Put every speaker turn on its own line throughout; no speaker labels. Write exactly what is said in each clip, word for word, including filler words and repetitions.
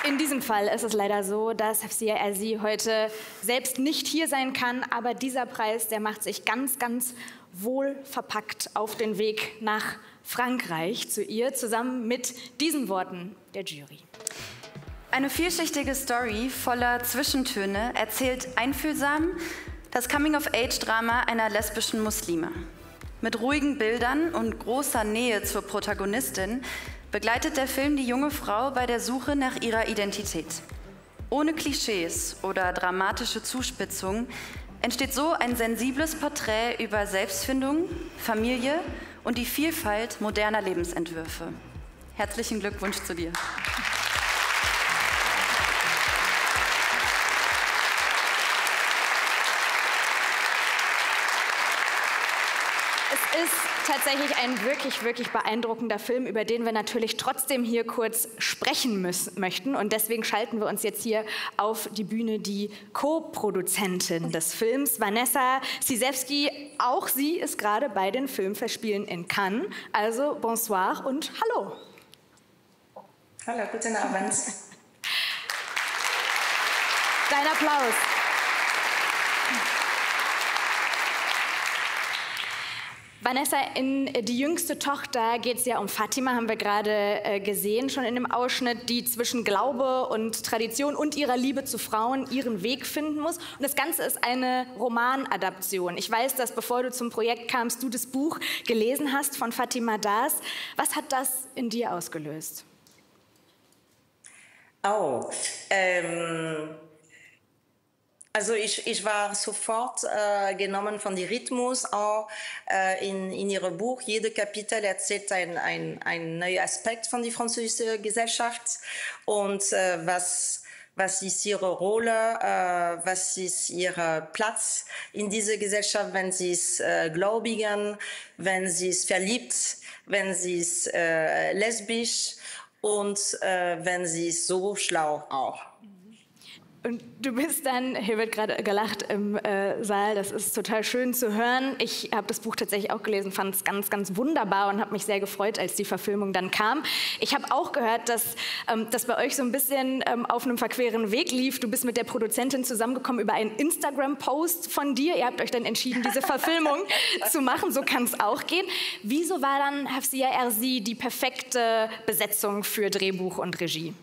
In diesem Fall ist es leider so, dass Hafsia Erzi heute selbst nicht hier sein kann, aber dieser Preis, der macht sich ganz, ganz wohl verpackt auf den Weg nach Frankreich zu ihr, zusammen mit diesen Worten der Jury.
Eine vielschichtige Story voller Zwischentöne erzählt einfühlsam das Coming-of-Age-Drama einer lesbischen Muslime. Mit ruhigen Bildern und großer Nähe zur Protagonistin begleitet der Film die junge Frau bei der Suche nach ihrer Identität. Ohne Klischees oder dramatische Zuspitzungen entsteht so ein sensibles Porträt über Selbstfindung, Familie und die Vielfalt moderner Lebensentwürfe. Herzlichen Glückwunsch zu dir.
Es ist tatsächlich ein wirklich, wirklich beeindruckender Film, über den wir natürlich trotzdem hier kurz sprechen müssen, möchten. Und deswegen schalten wir uns jetzt hier auf die Bühne die Co-Produzentin des Films, Vanessa Sisewski. Auch sie ist gerade bei den Filmfestspielen in Cannes. Also bonsoir und hallo.
Hallo, guten Abend.
Dein Applaus. Vanessa, in Die jüngste Tochter geht es ja um Fatima, haben wir gerade äh, gesehen, schon in dem Ausschnitt, die zwischen Glaube und Tradition und ihrer Liebe zu Frauen ihren Weg finden muss. Und das Ganze ist eine Romanadaption. Ich weiß, dass bevor du zum Projekt kamst, du das Buch gelesen hast von Fatima Das. Was hat das in dir ausgelöst?
Oh, ähm... Also ich, ich war sofort äh, genommen von dem Rhythmus auch äh, in, in ihrem Buch. Jede Kapitel erzählt ein, ein, ein neuer Aspekt von der französischen Gesellschaft und äh, was, was ist ihre Rolle, äh, was ist ihr Platz in dieser Gesellschaft, wenn sie ist äh, gläubigen, wenn sie ist verliebt, wenn sie ist äh, lesbisch und äh, wenn sie ist so schlau auch.
Und du bist dann, hier wird gerade gelacht im äh, Saal, das ist total schön zu hören. Ich habe das Buch tatsächlich auch gelesen, fand es ganz, ganz wunderbar und habe mich sehr gefreut, als die Verfilmung dann kam. Ich habe auch gehört, dass ähm, das bei euch so ein bisschen ähm, auf einem verqueren Weg lief. Du bist mit der Produzentin zusammengekommen über einen Instagram-Post von dir. Ihr habt euch dann entschieden, diese Verfilmung zu machen. So kann es auch gehen. Wieso war dann Hafsia Erzi die perfekte Besetzung für Drehbuch und Regie?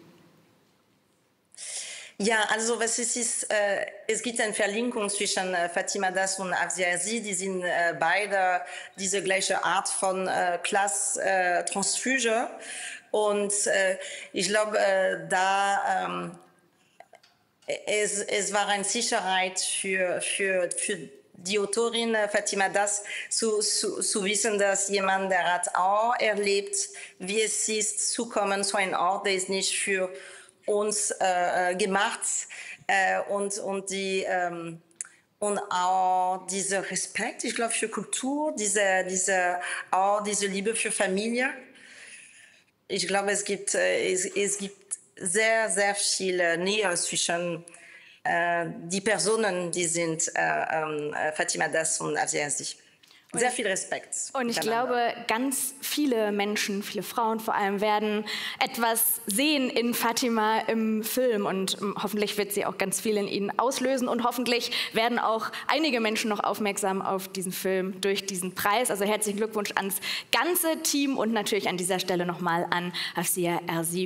Ja, also was es ist, äh, es gibt eine Verlinkung zwischen äh, Fatima Das und Hafsia Erzi. Die sind äh, beide diese gleiche Art von äh, Klasse äh, Transfuge. Und äh, ich glaube, äh, da ähm, es, es war eine Sicherheit für, für, für die Autorin äh, Fatima Das zu, zu, zu wissen, dass jemand, der hat auch erlebt, wie es ist, zu kommen zu einem Ort, der ist nicht für uns äh, gemacht äh, und, und, die, ähm, und auch dieser Respekt, ich glaube, für Kultur, diese, diese, auch diese Liebe für Familie. Ich glaube, es gibt, äh, es, es gibt sehr, sehr viele Nähe zwischen äh, die Personen, die sind äh, äh, Fatima Das und Hafsia Erzi. Sehr viel Respekt.
Und ich glaube, ganz viele Menschen, viele Frauen vor allem, werden etwas sehen in Fatima im Film. Und hoffentlich wird sie auch ganz viel in ihnen auslösen. Und hoffentlich werden auch einige Menschen noch aufmerksam auf diesen Film durch diesen Preis. Also herzlichen Glückwunsch ans ganze Team und natürlich an dieser Stelle nochmal an Hafsia Erzi.